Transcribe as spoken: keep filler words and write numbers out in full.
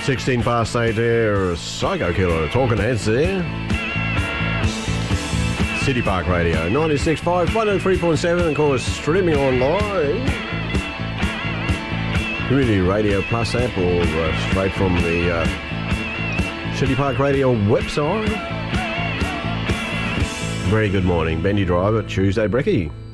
sixteen past eight there, Psycho Killer, Talking Heads there. City Park Radio, ninety-six point five, one oh three point seven, of course, streaming online. Community Radio Plus app or uh, straight from the uh, City Park Radio website. Very good morning, Bendy Driver, Tuesday Brekkie.